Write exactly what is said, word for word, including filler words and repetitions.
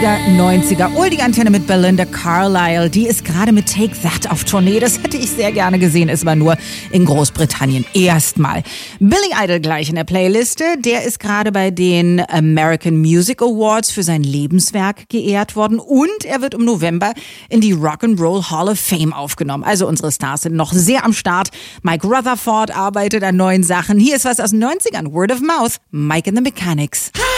achtziger, neunziger. Oldie Antenne mit Belinda Carlisle. Die ist gerade mit Take That auf Tournee. Das hätte ich sehr gerne gesehen, ist aber nur in Großbritannien. Erstmal. Billy Idol gleich in der Playliste. Der ist gerade bei den American Music Awards für sein Lebenswerk geehrt worden. Und er wird im November in die Rock'n'Roll Hall of Fame aufgenommen. Also unsere Stars sind noch sehr am Start. Mike Rutherford arbeitet an neuen Sachen. Hier ist was aus den neunzigern. Word of Mouth. Mike and the Mechanics.